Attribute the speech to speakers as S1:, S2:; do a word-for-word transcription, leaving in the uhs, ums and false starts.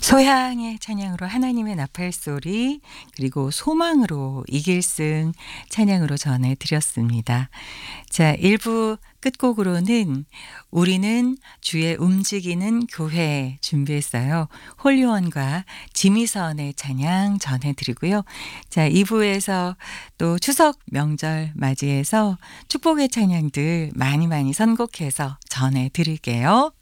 S1: 소향의 찬양으로 하나님의 나팔 소리, 그리고 소망으로 이길승 찬양으로 전해 드렸습니다. 자, 일 부 끝곡으로는 우리는 주의 움직이는 교회 준비했어요. 홀리원과 지미선의 찬양 전해 드리고요. 자, 이 부에서 또 추석 명절 맞이해서 축복의 찬양들 많이 많이 선곡해서 전해 드릴게요.